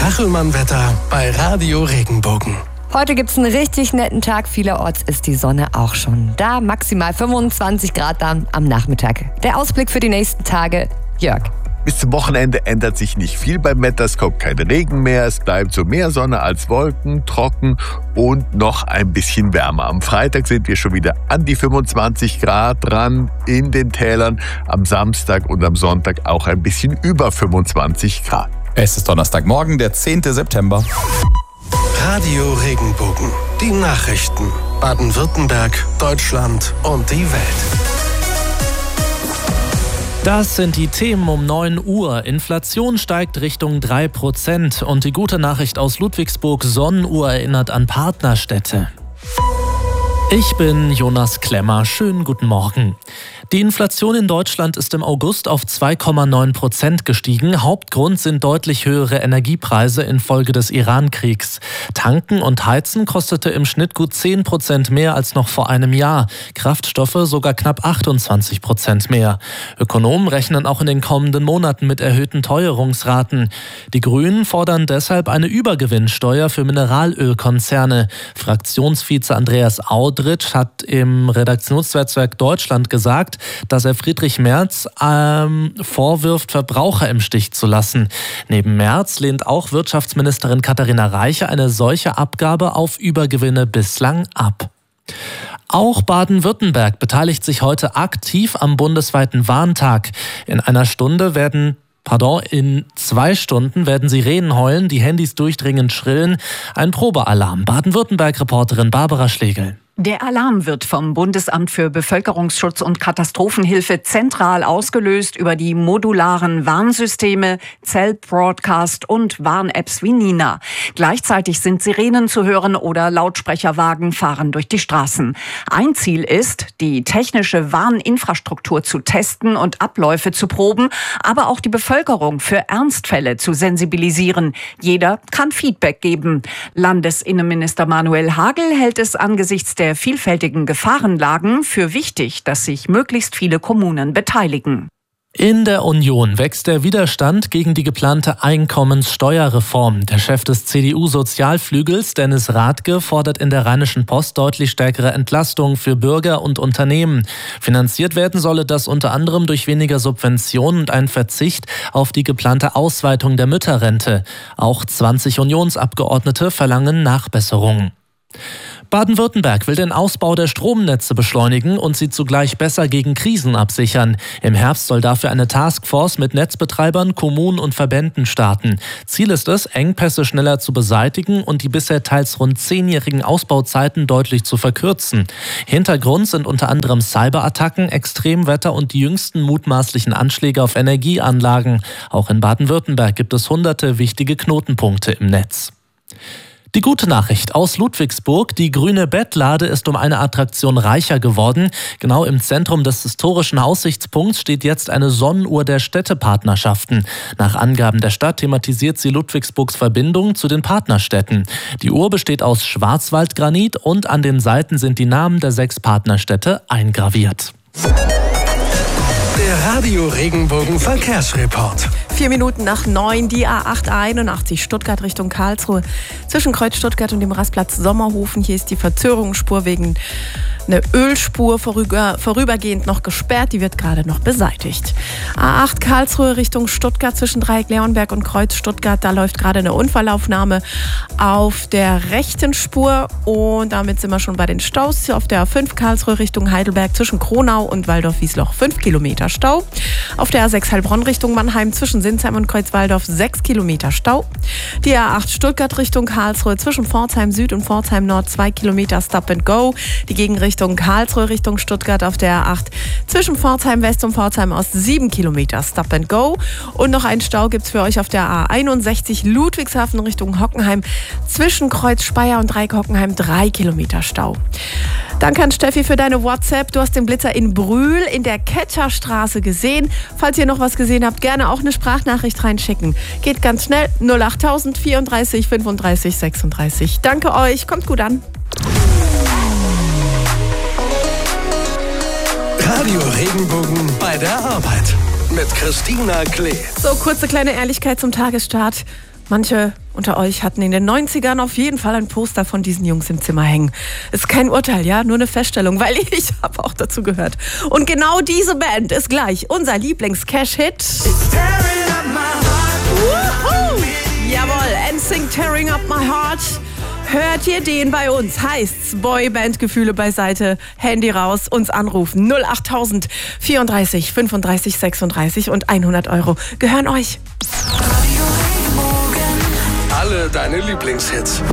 Kachelmann-Wetter bei Radio Regenbogen. Heute gibt's einen richtig netten Tag. Vielerorts ist die Sonne auch schon da. Maximal 25 Grad dann am Nachmittag. Der Ausblick für die nächsten Tage, Jörg. Bis zum Wochenende ändert sich nicht viel beim Wetter. Es kommt kein Regen mehr. Es bleibt so mehr Sonne als Wolken, trocken und noch ein bisschen wärmer. Am Freitag sind wir schon wieder an die 25 Grad dran in den Tälern. Am Samstag und am Sonntag auch ein bisschen über 25 Grad. Es ist Donnerstagmorgen, der 10. September. Radio Regenbogen. Die Nachrichten. Baden-Württemberg, Deutschland und die Welt. Das sind die Themen um 9 Uhr. Inflation steigt Richtung 3% und die gute Nachricht aus Ludwigsburg: Sonnenuhr erinnert an Partnerstädte. Ich bin Jonas Klemmer. Schönen guten Morgen. Die Inflation in Deutschland ist im August auf 2,9% gestiegen. Hauptgrund sind deutlich höhere Energiepreise infolge des Iran-Kriegs. Tanken und Heizen kostete im Schnitt gut 10% mehr als noch vor einem Jahr. Kraftstoffe sogar knapp 28% mehr. Ökonomen rechnen auch in den kommenden Monaten mit erhöhten Teuerungsraten. Die Grünen fordern deshalb eine Übergewinnsteuer für Mineralölkonzerne. Fraktionsvize Andreas Audritsch hat im Redaktionsnetzwerk Deutschland gesagt, dass er Friedrich Merz vorwirft, Verbraucher im Stich zu lassen. Neben Merz lehnt auch Wirtschaftsministerin Katharina Reiche eine solche Abgabe auf Übergewinne bislang ab. Auch Baden-Württemberg beteiligt sich heute aktiv am bundesweiten Warntag. In 2 Stunden werden Sirenen heulen, die Handys durchdringend schrillen. Ein Probealarm. Baden-Württemberg-Reporterin Barbara Schlegel. Der Alarm wird vom Bundesamt für Bevölkerungsschutz und Katastrophenhilfe zentral ausgelöst über die modularen Warnsysteme Cell Broadcast und Warn-Apps wie Nina. Gleichzeitig sind Sirenen zu hören oder Lautsprecherwagen fahren durch die Straßen. Ein Ziel ist, die technische Warninfrastruktur zu testen und Abläufe zu proben, aber auch die Bevölkerung für Ernstfälle zu sensibilisieren. Jeder kann Feedback geben. Landesinnenminister Manuel Hagel hält es angesichts der vielfältigen Gefahrenlagen für wichtig, dass sich möglichst viele Kommunen beteiligen. In der Union wächst der Widerstand gegen die geplante Einkommenssteuerreform. Der Chef des CDU-Sozialflügels, Dennis Rathke, fordert in der Rheinischen Post deutlich stärkere Entlastung für Bürger und Unternehmen. Finanziert werden solle das unter anderem durch weniger Subventionen und einen Verzicht auf die geplante Ausweitung der Mütterrente. Auch 20 Unionsabgeordnete verlangen Nachbesserungen. Baden-Württemberg will den Ausbau der Stromnetze beschleunigen und sie zugleich besser gegen Krisen absichern. Im Herbst soll dafür eine Taskforce mit Netzbetreibern, Kommunen und Verbänden starten. Ziel ist es, Engpässe schneller zu beseitigen und die bisher teils rund 10-jährigen Ausbauzeiten deutlich zu verkürzen. Hintergrund sind unter anderem Cyberattacken, Extremwetter und die jüngsten mutmaßlichen Anschläge auf Energieanlagen. Auch in Baden-Württemberg gibt es hunderte wichtige Knotenpunkte im Netz. Die gute Nachricht aus Ludwigsburg: Die grüne Bettlade ist um eine Attraktion reicher geworden. Genau im Zentrum des historischen Aussichtspunkts steht jetzt eine Sonnenuhr der Städtepartnerschaften. Nach Angaben der Stadt thematisiert sie Ludwigsburgs Verbindung zu den Partnerstädten. Die Uhr besteht aus Schwarzwaldgranit und an den Seiten sind die Namen der 6 Partnerstädte eingraviert. Der Radio Regenbogen Verkehrsreport. 4 Minuten nach 9, die A8, A81 Stuttgart Richtung Karlsruhe. Zwischen Kreuz Stuttgart und dem Rastplatz Sommerhofen. Hier ist die Verzögerungsspur wegen einer Ölspur vorübergehend noch gesperrt. Die wird gerade noch beseitigt. A8 Karlsruhe Richtung Stuttgart zwischen Dreieck-Leonberg und Kreuz Stuttgart. Da läuft gerade eine Unfallaufnahme auf der rechten Spur. Und damit sind wir schon bei den Staus. Auf der A5 Karlsruhe Richtung Heidelberg zwischen Kronau und Waldorf-Wiesloch 5 Kilometer Stau. Auf der A6 Heilbronn Richtung Mannheim zwischen Sinsheim und Kreuzwaldorf 6 Kilometer Stau. Die A8 Stuttgart Richtung Karlsruhe zwischen Pforzheim Süd und Pforzheim Nord 2 Kilometer Stop and Go. Die Gegenrichtung Karlsruhe Richtung Stuttgart auf der A8 zwischen Pforzheim West und Pforzheim Ost 7 Kilometer Stop and Go. Und noch einen Stau gibt es für euch auf der A61 Ludwigshafen Richtung Hockenheim zwischen Kreuz Speyer und Dreieck Hockenheim 3 Kilometer Stau. Danke an Steffi für deine WhatsApp. Du hast den Blitzer in Brühl in der Ketcherstraße gesehen. Falls ihr noch was gesehen habt, gerne auch eine Sprachnachricht reinschicken. Geht ganz schnell. 08000 34 35 36. Danke euch. Kommt gut an. Radio Regenbogen bei der Arbeit mit Christina Klee. So, kurze kleine Ehrlichkeit zum Tagesstart. Manche unter euch hatten in den 90ern auf jeden Fall ein Poster von diesen Jungs im Zimmer hängen. Ist kein Urteil, ja, nur eine Feststellung, weil ich habe auch dazu gehört. Und genau diese Band ist gleich unser Lieblings-Cash-Hit. Jawohl, NSYNC Tearing Up My Heart. Hört ihr den bei uns? Heißt's Boyband-Gefühle beiseite, Handy raus, uns anrufen. 08000 34 35 36 und 100 € gehören euch. Alle deine Lieblingshits.